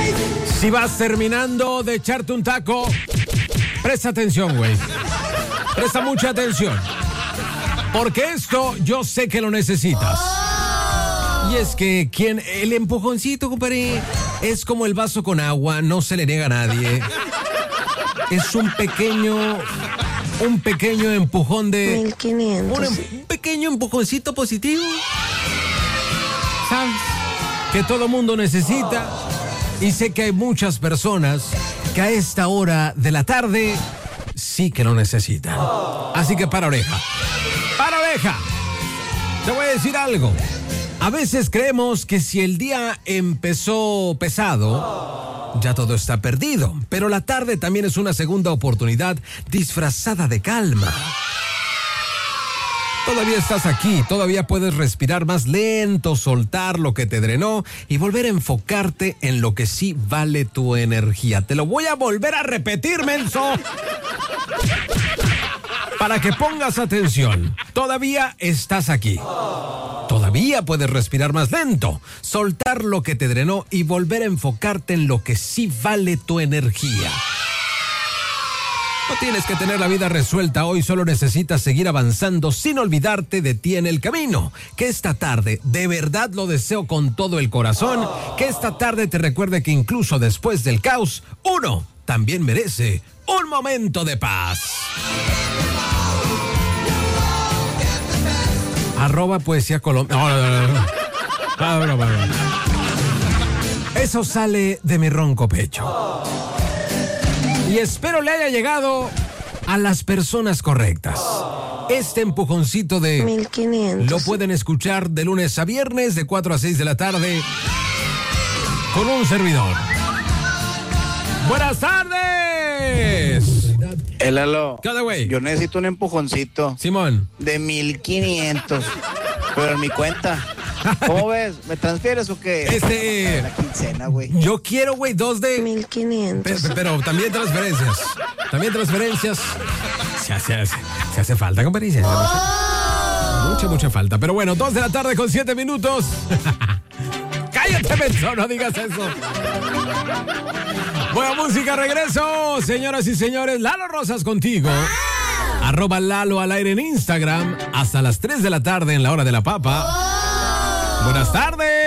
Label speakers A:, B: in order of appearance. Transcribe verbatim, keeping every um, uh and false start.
A: Si vas terminando de echarte un taco, presta atención, güey. Presta mucha atención. Porque esto yo sé que lo necesitas. Y es que quien el empujoncito, compadre, es como el vaso con agua, no se le niega a nadie. Es un pequeño, un pequeño empujón de...
B: mil quinientos.
A: Un, un pequeño empujoncito positivo. ¿Sabes? Que todo mundo necesita. Y sé que hay muchas personas que a esta hora de la tarde sí que lo necesitan. Así que para oreja. Para oreja. Te voy a decir algo. A veces creemos que si el día empezó pesado, ya todo está perdido. Pero la tarde también es una segunda oportunidad disfrazada de calma. Todavía estás aquí, todavía puedes respirar más lento, soltar lo que te drenó y volver a enfocarte en lo que sí vale tu energía. Te lo voy a volver a repetir, menso. Para que pongas atención, todavía estás aquí. Todavía puedes respirar más lento, soltar lo que te drenó y volver a enfocarte en lo que sí vale tu energía. No tienes que tener la vida resuelta hoy, solo necesitas seguir avanzando sin olvidarte de ti en el camino. Que esta tarde, de verdad lo deseo con todo el corazón, que esta tarde te recuerde que incluso después del caos, uno también merece un momento de paz. Arroba Poesía Colombia. No, no, no, no. No, no, no, no. Eso sale de mi ronco pecho. Y espero le haya llegado a las personas correctas. Este empujoncito de...
B: mil quinientos.
A: Lo pueden escuchar de lunes a viernes de cuatro a seis de la tarde con un servidor. ¡Buenas tardes!
C: El Lalo.
A: ¿Qué onda, güey?
C: Yo necesito un empujoncito.
A: Simón.
C: De mil quinientos. Pero en mi cuenta. ¿Cómo ves? ¿Me transfieres o qué?
A: Este...
C: La quincena, güey.
A: Yo quiero, güey, dos de...
B: mil quinientos.
A: Pero, pero también transferencias. También transferencias. Se hace, se, se hace falta, compadre. Se hace mucha, mucha, mucha falta. Pero bueno, dos de la tarde con siete minutos. Cállate, menso, no digas eso. Buena música, regreso. Señoras y señores, Lalo Rosas contigo. Arroba Lalo al aire en Instagram. Hasta las tres de la tarde en la hora de la papa. Buenas tardes.